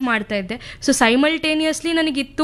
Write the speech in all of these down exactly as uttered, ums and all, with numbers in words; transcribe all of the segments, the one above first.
ಮಾಡ್ತಾ ಇದ್ದೆ. So simultaneously ನನಗಿತ್ತು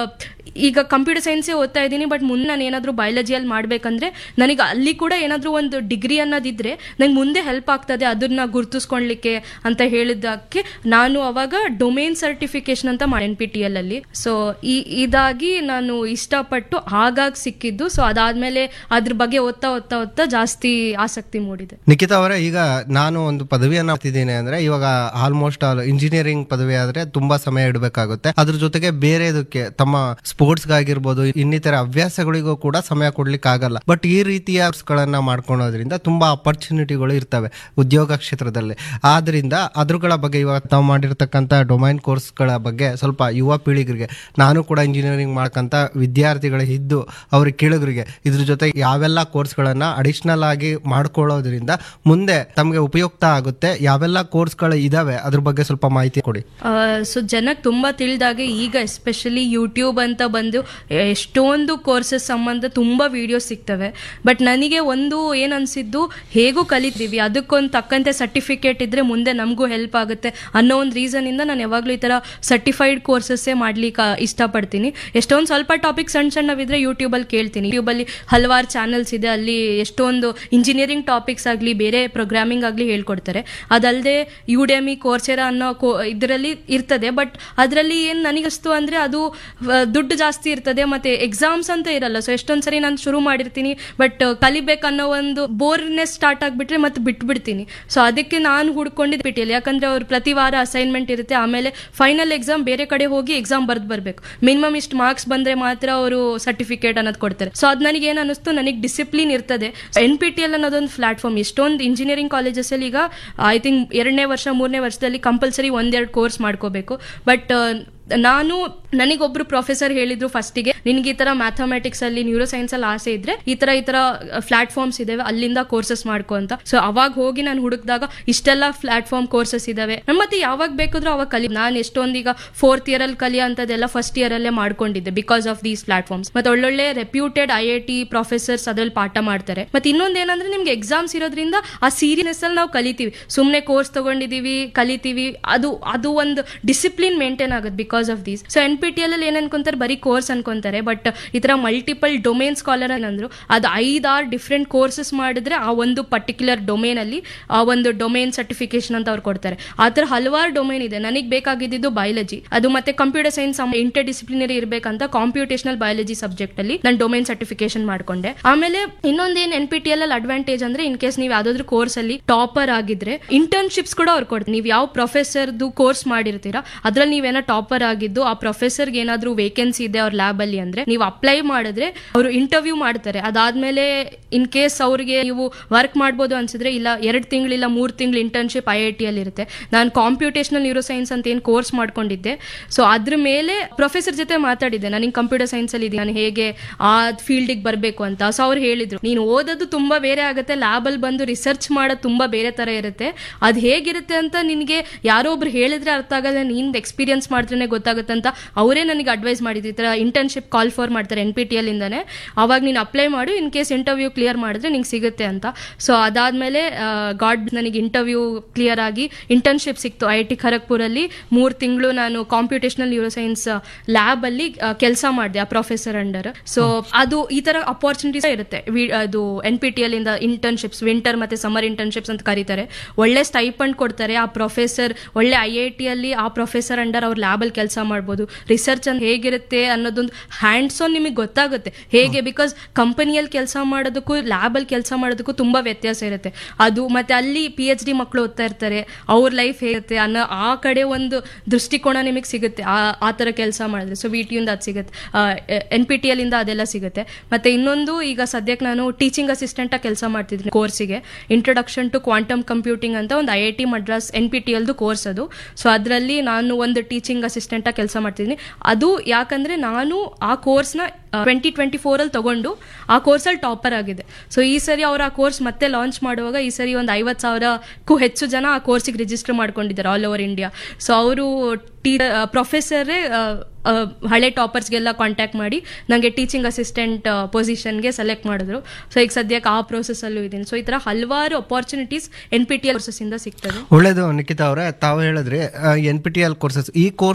ಈಗ ಕಂಪ್ಯೂಟರ್ ಸೈನ್ಸೇ ಓದ್ತಾ ಇದ್ದೀನಿ, ಬಟ್ ಮುಂದೆ ನಾನು ಏನಾದರೂ ಬಯಾಲಜಿಯಲ್ಲಿ ಮಾಡಬೇಕಂದ್ರೆ ನನಗೆ ಅಲ್ಲಿ ಕೂಡ ಏನಾದರೂ ಒಂದು ಡಿಗ್ರಿ ಅನ್ನೋದಿದ್ರೆ ನಂಗೆ ಮುಂದೆ ಹೆಲ್ಪ್ ಆಗ್ತದೆ ಅದನ್ನ ಗುರುತಿಸ್ಕೊಳ್ಲಿಕ್ಕೆ ಅಂತ ಹೇಳಿದ್ದಕ್ಕೆ ನಾನು ಅವಾಗ ಡೊಮೇನ್ ಸರ್ಟಿಫಿಕೇಶನ್ ಅಂತ ಮಾಡಿ ಎನ್ ಪಿ ಟಿ ಎಲ್ ಅಲ್ಲಿ. ಸೊ ಈ ಇದಾಗಿ ನಾನು ಇಷ್ಟಪಟ್ಟು ಆಗಾಗ ಸಿಕ್ಕಿದ್ದು. ಸೊ ಅದಾದ್ಮೇಲೆ ಅದ್ರ ಬಗ್ಗೆ ಓದ್ತಾ ಓದ್ತಾ ಓದ್ತಾ ಜಾಸ್ತಿ ಆಸಕ್ತಿ ಮೂಡಿದೆ. ನಿಖಿತಾ ಅವರೇ, ಈಗ ನಾನು ಒಂದು ಪದವಿಯನ್ನ ಮಾಡ್ತಿದ್ದೀನಿ ಅಂದ್ರೆ ಇವಾಗ ಆಲ್ಮೋಸ್ಟ್ ಆಲ್ ಇಂಜಿನಿಯರಿಂಗ್ ಪದವಿ ಆದ್ರೆ ತುಂಬಾ ಸಮಯ ಇಡಬೇಕಾಗುತ್ತೆ. ಅದ್ರ ಜೊತೆಗೆ ಬೇರೆದಕ್ಕೆ ತಮ್ಮ ಸ್ಪೋರ್ಟ್ಸ್ಗಾಗಿರ್ಬೋದು ಇನ್ನಿತರ ಹವ್ಯಾಸಗಳಿಗೂ ಕೂಡ ಸಮಯ ಕೊಡ್ಲಿಕ್ಕೆ ಆಗಲ್ಲ. ಬಟ್ ಈ ರೀತಿಯ ಕೋರ್ಸ್ಗಳನ್ನ ಮಾಡ್ಕೊಳೋದ್ರಿಂದ ತುಂಬಾ ಅಪರ್ಚುನಿಟಿಗಳು ಇರ್ತವೆ ಉದ್ಯೋಗ ಕ್ಷೇತ್ರದಲ್ಲಿ. ಆದ್ರಿಂದ ಅದ್ರಗಳ ಬಗ್ಗೆ ಇವಾಗ ತಾವು ಮಾಡಿರ್ತಕ್ಕಂಥ ಡೊಮೈನ್ ಕೋರ್ಸ್ಗಳ ಬಗ್ಗೆ ಸ್ವಲ್ಪ ಯುವ ಪೀಳಿಗರಿಗೆ, ನಾನು ಕೂಡ ಇಂಜಿನಿಯರಿಂಗ್ ಮಾಡ್ಕಂತ ವಿದ್ಯಾರ್ಥಿಗಳು ಇದ್ದು ಅವ್ರಿಗೆ ಕೇಳಿದ್ರಿಗೆ ಇದ್ರ ಜೊತೆ ಯಾವೆಲ್ಲ ಕೋರ್ಸ್ಗಳನ್ನ ಅಡಿಷನಲ್ ಆಗಿ ಮಾಡ್ಕೊಳ್ಳೋದ್ರಿಂದ ಮುಂದೆ ತಮಗೆ ಉಪಯುಕ್ತ ಆಗುತ್ತೆ, ಯಾವೆಲ್ಲ ಕೋರ್ಸ್ಗಳು ಇದಾವೆ ಅದ್ರ ಬಗ್ಗೆ ಸ್ವಲ್ಪ ಮಾಹಿತಿ ಕೊಡಿ. ಸೊ ಜನಕ್ಕೆ ತುಂಬಾ ತಿಳಿದಾಗೆ ಈಗ ಎಸ್ಪೆಷಲಿ ಯೂಟ್ಯೂಬ್ ಅಂತ ಬಂದು ಎಷ್ಟೊಂದು ಕೋರ್ಸಸ್ ಸಂಬಂಧ ತುಂಬಾ ವಿಡಿಯೋಸ್ ಸಿಗ್ತವೆ. ಬಟ್ ನನಗೆ ಒಂದು ಏನ್ ಅನ್ಸಿದ್ದು, ಹೇಗೂ ಕಲಿತೀವಿ ಅದಕ್ಕೊಂದು ತಕ್ಕಂತೆ ಸರ್ಟಿಫಿಕೇಟ್ ಇದ್ರೆ ಮುಂದೆ ನಮಗೂ ಹೆಲ್ಪ್ ಆಗುತ್ತೆ ಅನ್ನೋ ಒಂದು ರೀಸನ್ ಇಂದ ನಾನು ಯಾವಾಗ್ಲೂ ಈ ತರ ಸರ್ಟಿಫೈಡ್ ಕೋರ್ಸಸ್ಸೇ ಮಾಡ್ಲಿಕ್ಕೆ ಇಷ್ಟಪಡ್ತೀನಿ. ಎಷ್ಟೊಂದು ಸ್ವಲ್ಪ ಟಾಪಿಕ್ ಸಣ್ಣ ಸಣ್ಣವಿದ್ರೆ ಯೂಟ್ಯೂಬ್ ಅಲ್ಲಿ ಕೇಳ್ತೀನಿ. ಯೂಟ್ಯೂಬ್ ಅಲ್ಲಿ ಹಲವಾರು ಚಾನಲ್ಸ್ ಇದೆ, ಅಲ್ಲಿ ಎಷ್ಟೊಂದು ಇಂಜಿನಿಯರಿಂಗ್ ಟಾಪಿಕ್ಸ್ ಆಗಲಿ ಬೇರೆ ಪ್ರೋಗ್ರಾಮಿಂಗ್ ಆಗಲಿ ಹೇಳ್ಕೊಡ್ತಾರೆ. ಅದಲ್ಲದೆ ಯುಡೆಮಿ ಕೋರ್ಸೆರಾ ಅನ್ನೋ ಇದರಲ್ಲಿ ಇರ್ತದೆ. ಬಟ್ ಅದರಲ್ಲಿ ಏನ್ ನನಗಸ್ತು ಅಂದ್ರೆ ಅದು ದುಡ್ಡು ಜಾಸ್ತಿ ಇರ್ತದೆ ಮತ್ತೆ ಎಕ್ಸಾಮ್ಸ್ ಅಂತ ಇರಲ್ಲ. ಸೊ ಎಷ್ಟೊಂದ್ಸರಿ ನಾನು ಶುರು ಮಾಡಿರ್ತೀನಿ ಬಟ್ ಕಲಿಬೇಕನ್ನೋ ಒಂದು ಬೋರ್ನೆಸ್ ಸ್ಟಾರ್ಟ್ ಆಗ್ಬಿಟ್ರೆ ಮತ್ತೆ ಬಿಟ್ಬಿಡ್ತೀನಿ. ಸೊ ಅದಕ್ಕೆ ನಾನು ಹುಡ್ಕೊಂಡಿದ್ದು ಬಿಟ್ಟಿಲ್ಲ, ಯಾಕಂದ್ರೆ ಅವ್ರು ಪ್ರತಿ ವಾರ ಅಸೈನ್ಮೆಂಟ್ ಇರುತ್ತೆ, ಆಮೇಲೆ ಫೈನಲ್ ಎಕ್ಸಾಮ್ ಬೇರೆ ಕಡೆ ಹೋಗಿ ಎಕ್ಸಾಮ್ ಬರ್ದು ಬರ್ಬೇಕು. ಮಿನಿಮಮ್ ಇಷ್ಟು ಮಾರ್ಕ್ಸ್ ಬಂದ್ರೆ ಮಾತ್ರ ಅವರು ಸರ್ಟಿಫಿಕೇಟ್ ಅನ್ನೋದು ಕೊಡ್ತಾರೆ. ಸೊ ಅದ್ ನನಗೆ ಏನ್ ಅನಿಸ್ತು, ನನಗೆ ಡಿಸಿಪ್ಲಿನ್ ಇರ್ತದೆ. ಎನ್ ಪಿ ಟಿ ಎಲ್ ಅನ್ನೋದೊಂದು ಪ್ಲಾಟ್ಫಾರ್ಮ್. ಎಷ್ಟೊಂದು ಇಂಜಿನಿಯರಿಂಗ್ ಕಾಲೇಜಸ್ ಅಲ್ಲಿ ಈಗ ಐ ಥಿಂಕ್ ಎರಡನೇ ವರ್ಷ ಮೂರನೇ ವರ್ಷದಲ್ಲಿ ಕಂಪಲ್ಸರಿ ಒಂದೆರಡು ಕೋರ್ಸ್ ಮಾಡ್ಕೋಬೇಕು. ಬಟ್ ನಾನು ನನಗೊಬ್ರು ಪ್ರೊಫೆಸರ್ ಹೇಳಿದ್ರು ಫಸ್ಟಿಗೆ, ನಿನ್ಗೆ ಈ ತರ ಮ್ಯಾಥಮೆಟಿಕ್ಸ್ ಅಲ್ಲಿ ನ್ಯೂರೋ ಸೈನ್ಸ್ ಅಲ್ಲಿ ಆಸೆ ಇದ್ರೆ ಈ ತರ ಈ ತರ ಪ್ಲಾಟ್ಫಾರ್ಮ್ಸ್ ಇದಾವೆ, ಅಲ್ಲಿಂದ ಕೋರ್ಸಸ್ ಮಾಡ್ಕೊ ಅಂತ. ಸೊ ಅವಾಗ ಹೋಗಿ ನಾನು ಹುಡುಕ್ದಾಗ ಇಷ್ಟೆಲ್ಲ ಪ್ಲಾಟ್ಫಾರ್ಮ್ ಕೋರ್ಸಸ್ ಇದಾವೆ, ಮತ್ತೆ ಯಾವಾಗ ಬೇಕಾದ್ರೂ ಅವಾಗ ಕಲಿ. ನಾನು ಎಷ್ಟೊಂದು ಈಗ ಫೋರ್ತ್ ಇಯರ್ ಅಲ್ಲಿ ಕಲಿಯೋ ಅಂತದೆಲ್ಲ ಫಸ್ಟ್ ಇಯರ್ ಅಲ್ಲೇ ಮಾಡ್ಕೊಂಡಿದ್ದೆ ಬಿಕಾಸ್ ಆಫ್ ದೀಸ್ ಪ್ಲಾಟ್ಫಾರ್ಮ್ಸ್. ಮತ್ತೆ ಒಳ್ಳೊಳ್ಳೆ reputed I I T professors ಅದ್ರಲ್ಲಿ ಪಾಠ ಮಾಡ್ತಾರೆ. ಮತ್ತೆ ಇನ್ನೊಂದು ಏನಂದ್ರೆ ನಿಮ್ಗೆ ಎಕ್ಸಾಮ್ಸ್ ಇರೋದ್ರಿಂದ ಆ ಸೀರಿಯಸ್ನೆಸ್ ಅಲ್ಲಿ ನಾವು ಕಲಿತೀವಿ. ಸುಮ್ನೆ ಕೋರ್ಸ್ ತಗೊಂಡಿದೀವಿ ಕಲಿತೀವಿ, ಅದು ಅದು ಒಂದು ಡಿಸಿಪ್ಲಿನ್ ಮೇಂಟೈನ್ ಆಗುತ್ತೆ because of these. So N P T L ಅಲ್ಲಿ ಏನ್ ಅನ್ಕೊಂತಾರೆ, ಬರೀ ಕೋರ್ಸ್ ಅನ್ಕೊಂತಾರೆ. ಬಟ್ ಈ ತರ ಮಲ್ಟಿಪಲ್ ಡೊಮೇನ್ ಸ್ಕಾಲರ್ ಏನಂದ್ರು, ಅದು ಐದಾರು ಡಿಫ್ರೆಂಟ್ ಕೋರ್ಸಸ್ ಮಾಡಿದ್ರೆ ಆ ಒಂದು ಪರ್ಟಿಕ್ಯುಲರ್ ಡೊಮೇನ್ ಅಲ್ಲಿ ಆ ಒಂದು ಡೊಮೇನ್ ಸರ್ಟಿಫಿಕೇಶನ್ ಅಂತ ಅವ್ರು ಕೊಡ್ತಾರೆ. ಆ ತರ ಹಲವಾರು ಡೊಮೇನ್ ಇದೆ. ನನಗೆ ಬೇಕಾಗಿದ್ದು ಬಯಾಲಜಿ, ಅದು ಮತ್ತೆ computer science inter disciplinary ಇರ್ಬೇಕಂತ computational biology subject ಅಲ್ಲಿ ನಾನು ಡೊಮೇನ್ ಸರ್ಟಿಫಿಕೇಶನ್ ಮಾಡ್ಕೊಂಡೆ. ಆಮೇಲೆ ಇನ್ನೊಂದೇನ್ ಎನ್ ಪಿ ಟಿ ಎಲ್ ಅಲ್ಲಿ ಅಡ್ವಾಂಟೇಜ್ ಅಂದ್ರೆ, ಇನ್ ಕೇಸ್ ನೀವು ಯಾವ್ದಾದ್ರು ಕೋರ್ಸ್ ಅಲ್ಲಿ ಟಾಪರ್ ಆಗಿದ್ರೆ ಇಂಟರ್ನ್ಶಿಪ್ಸ್ ಕೂಡ ಅವ್ರು ಕೊಡ್ತಾರೆ. ನೀವು ಯಾವ ಪ್ರೊಫೆಸರ್ದು ಕೋರ್ಸ್ ಮಾಡಿರ್ತೀರಾ ಅದ್ರಲ್ಲಿ ನೀವೇನೋ ಟಾಪರ್ ಆಗಿದ್ದು ಆ ಪ್ರೊಫೆಸರ್ಗೆ ಏನಾದ್ರೂ ವೇಕೆನ್ಸಿ ಇದೆ ಅವ್ರ ಲ್ಯಾಬ್ ಅಲ್ಲಿ ಅಂದ್ರೆ ನೀವು ಅಪ್ಲೈ ಮಾಡಿದ್ರೆ ಅವರು ಇಂಟರ್ವ್ಯೂ ಮಾಡ್ತಾರೆ. ಅದಾದ್ಮೇಲೆ ಇನ್ ಕೇಸ್ ಅವ್ರಿಗೆ ನೀವು ವರ್ಕ್ ಮಾಡ್ಬೋದು ಅನ್ಸಿದ್ರೆ ಇಲ್ಲ ಎರಡು ತಿಂಗಳಿಲ್ಲ ಮೂರ್ ತಿಂಗಳು ಇಂಟರ್ನ್ಶಿಪ್ ಐ ಐ ಟಿ ಅಲ್ಲಿ ಇರುತ್ತೆ. ನಾನು ಕಾಂಪ್ಯೂಟೇಷನಲ್ ನ್ಯೂರೋ ಸೈನ್ಸ್ ಅಂತ ಏನ್ ಕೋರ್ಸ್ ಮಾಡ್ಕೊಂಡಿದ್ದೆ, ಸೊ ಅದ್ರ ಮೇಲೆ ಪ್ರೊಫೆಸರ್ ಜೊತೆ ಮಾತಾಡಿದ್ದೆ, ನಾನು ಕಂಪ್ಯೂಟರ್ ಸೈನ್ಸ್ ಅಲ್ಲಿ ಇದ್ದೀನಿ, ನಾನು ಹೇಗೆ ಆ ಫೀಲ್ಡಿಗೆ ಬರಬೇಕು ಅಂತ. ಸೊ ಅವ್ರು ಹೇಳಿದ್ರು, ನೀನು ಓದೋದು ತುಂಬಾ ಬೇರೆ ಆಗುತ್ತೆ, ಲ್ಯಾಬ್ ಅಲ್ಲಿ ಬಂದು ರಿಸರ್ಚ್ ಮಾಡೋದು ತುಂಬಾ ಬೇರೆ ತರ ಇರುತ್ತೆ. ಅದ್ ಹೇಗಿರುತ್ತೆ ಅಂತ ನಿನ್ಗೆ ಯಾರೋ ಒಬ್ರು ಹೇಳಿದ್ರೆ ಅರ್ಥ ಆಗಲ್ಲ, ನೀನ್ ಎಕ್ಸ್ಪೀರಿಯನ್ಸ್ ಮಾಡಿದ್ರೆ ಗೊತ್ತಾಗುತ್ತೆ ಅಂತ ಅವರೇ ನನಗೆ ಅಡ್ವೈಸ್ ಮಾಡಿದ್ರು. ಈ ತರ ಇಂಟರ್ನ್ಶಿಪ್ ಕಾಲ್ ಫಾರ್ ಮಾಡ್ತಾರೆ ಎನ್ ಪಿ ಟಿ ಎಲ್ ಇಂದಾನೆ, ಅವಾಗ ನೀನು ಅಪ್ಲೈ ಮಾಡು, ಇನ್ ಕೇಸ್ ಇಂಟರ್ವ್ಯೂ ಕ್ಲಿಯರ್ ಮಾಡಿದ್ರೆ ನಿಂಗೆ ಸಿಗುತ್ತೆ ಅಂತ. ಸೊ ಅದಾದ್ಮೇಲೆ ಗಾಡ್ ನನಗೆ ಇಂಟರ್ವ್ಯೂ ಕ್ಲಿಯರ್ ಆಗಿ ಇಂಟರ್ನ್ಶಿಪ್ ಸಿಕ್ತು ಐ ಐ ಟಿ ಖರಗ್ಪುರ್ ಅಲ್ಲಿ. ಮೂರ್ ತಿಂಗಳು ನಾನು ಕಾಂಪ್ಯೂಟೇಷನಲ್ ನ್ಯೂರೋ ಸೈನ್ಸ್ ಲ್ಯಾಬ್ ಅಲ್ಲಿ ಕೆಲಸ ಮಾಡಿದೆ ಆ ಪ್ರೊಫೆಸರ್ ಅಂಡರ್. ಸೊ ಅದು ಈ ತರ ಅಪಾರ್ಚುನಿಟೀಸ್ ಇರುತ್ತೆ. ಅದು ಎನ್ ಪಿ ಟಿ ಎಲ್ ಇಂದ ಇಂಟರ್ನ್ಶಿಪ್ಸ್, ವಿಂಟರ್ ಮತ್ತೆ ಸಮ್ಮರ್ ಇಂಟರ್ನ್ಶಿಪ್ಸ್ ಅಂತ ಕರೀತಾರೆ. ಒಳ್ಳೆ ಸ್ಟೈಪಂಡ್ ಕೊಡ್ತಾರೆ. ಆ ಪ್ರೊಫೆಸರ್ ಒಳ್ಳೆ ಐ ಐ ಟಿ ಅಲ್ಲಿ ಆ ಪ್ರೊಫೆಸರ್ ಅಂಡರ್ ಅವ್ರ ಲ್ಯಾಬ್ ಅಲ್ಲಿ ಕೆಲಸ ಮಾಡ್ಬೋದು. ರಿಸರ್ಚ್ ಅಂತ ಹೇಗಿರುತ್ತೆ ಅನ್ನೋದೊಂದು ಹ್ಯಾಂಡ್ಸ್ ಆನ್ ನಿಮಗೆ ಗೊತ್ತಾಗುತ್ತೆ ಹೇಗೆ, ಬಿಕಾಸ್ ಕಂಪನಿಯಲ್ಲಿ ಕೆಲಸ ಮಾಡೋದಕ್ಕೂ ಲ್ಯಾಬ್ ಅಲ್ಲಿ ಕೆಲಸ ಮಾಡೋದಕ್ಕೂ ತುಂಬಾ ವ್ಯತ್ಯಾಸ ಇರುತ್ತೆ. ಅದು ಮತ್ತೆ ಅಲ್ಲಿ ಪಿ ಎಚ್ ಡಿ ಮಕ್ಕಳು ಓದ್ತಾ ಇರ್ತಾರೆ, ಅವ್ರ ಲೈಫ್ ಹೇಗುತ್ತೆ ಅನ್ನೋ ಆ ಕಡೆ ಒಂದು ದೃಷ್ಟಿಕೋನ ನಿಮಗೆ ಸಿಗುತ್ತೆ ಆ ತರ ಕೆಲಸ ಮಾಡಿದ್ರೆ. ಸೊ ವಿ ಟಿ ಯಿಂದ ಅದು ಸಿಗುತ್ತೆ, ಎನ್ ಪಿ ಟಿ ಎಲ್ ಇಂದ ಅದೆಲ್ಲ ಸಿಗುತ್ತೆ. ಮತ್ತೆ ಇನ್ನೊಂದು, ಈಗ ಸದ್ಯಕ್ಕೆ ನಾನು ಟೀಚಿಂಗ್ ಅಸಿಸ್ಟೆಂಟ್ ಆಗಿ ಕೆಲಸ ಮಾಡ್ತಿದ್ದೀನಿ ಕೋರ್ಸಿಗೆ, ಇಂಟ್ರೊಡಕ್ಷನ್ ಟು ಕ್ವಾಂಟಮ್ ಕಂಪ್ಯೂಟಿಂಗ್ ಅಂತ ಒಂದು I I T Madras N P T ಎಲ್ದು course ಅದು. ಸೊ ಅದರಲ್ಲಿ ನಾನು ಒಂದು ಟೀಚಿಂಗ್ ಅಸಿಸ್ಟೆಂಟ್ ಆಗಿ ಕೆಲಸ ಮಾಡ್ತಿದ್ದೀನಿ. ಅದು ಯಾಕಂದ್ರೆ ನಾನು ಆ ಕೋರ್ಸ್ನ ಟ್ವೆಂಟಿ ಟ್ವೆಂಟಿ ಫೋರ್ ಅಲ್ಲಿ ತಗೊಂಡು ಆ ಕೋರ್ಸ್ ಅಲ್ಲಿ ಟಾಪರ್ ಆಗಿದೆ. ಸೊ ಈ ಸರಿ ಅವ್ರು ಆ ಕೋರ್ಸ್ ಮತ್ತೆ ಲಾಂಚ್ ಮಾಡುವಾಗ ಈ ಸರಿ ಒಂದು ಐವತ್ತು ಸಾವಿರಕ್ಕೂ ಹೆಚ್ಚು ಜನ ಆ ಕೋರ್ಸಿಗೆ ರಿಜಿಸ್ಟರ್ ಮಾಡ್ಕೊಂಡಿದ್ದಾರೆ ಆಲ್ ಓವರ್ ಇಂಡಿಯಾ. ಸೊ ಅವರು ಟೀ ಪ್ರೊಫೆಸರೇ ಹಳೆ ಟಾಪರ್ಸ್ಗೆಲ್ಲ ಕಾಂಟ್ಯಾಕ್ಟ್ ಮಾಡಿ ನನಗೆ ಟೀಚಿಂಗ್ ಅಸಿಸ್ಟೆಂಟ್ ಪೊಸಿಷನ್ಗೆ ಸೆಲೆಕ್ಟ್ ಮಾಡಿದ್ರು. ಸೊ ಈಗ ಸದ್ಯಕ್ಕೆ ಆ ಪ್ರೋಸೆಸ್ ಅಲ್ಲೂ ಇದ್ದೀನಿ. ಸೊ ಈ ತರ ಹಲವಾರು opportunities N P T L courses ಇಂದ ಸಿಗ್ತದೆ. ಒಳ್ಳೇದು ನಿಖಿತಾ ಅವರೇ, ತಾವು ಹೇಳಿದ್ರಿ N P T L courses, ಈ ಕೋರ್ಸ್